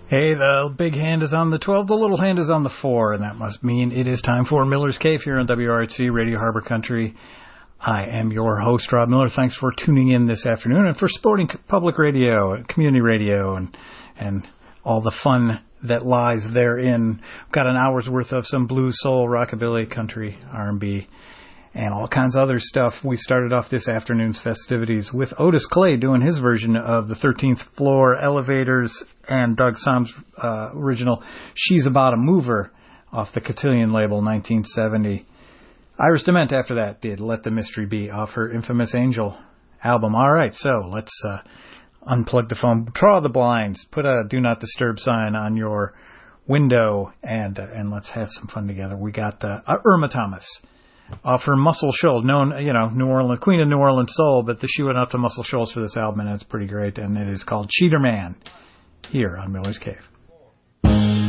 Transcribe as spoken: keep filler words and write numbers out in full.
Hey, the big hand is on the twelve, the little hand is on the four, and that must mean it is time for Miller's Cave here on W R H C Radio Harbor Country. I am your host, Rob Miller. Thanks for tuning in this afternoon and for supporting public radio, community radio, and and all the fun that lies therein. We've got an hour's worth of some blues, soul, rockabilly, country, R and B, and all kinds of other stuff. We started off this afternoon's festivities with Otis Clay doing his version of the thirteenth Floor Elevators and Doug Som's uh, original She's About a Mover off the Cotillion label, nineteen seventy. Iris DeMent after that did Let the Mystery Be off her Infamous Angel album. All right, so let's uh, unplug the phone, draw the blinds, put a Do Not Disturb sign on your window, and uh, and let's have some fun together. We got uh, Irma Thomas off her Muscle Shoals, known, you know, New Orleans, Queen of New Orleans Soul, but the, she went up to Muscle Shoals for this album, and it's pretty great, and it is called Cheater Man here on Miller's Cave.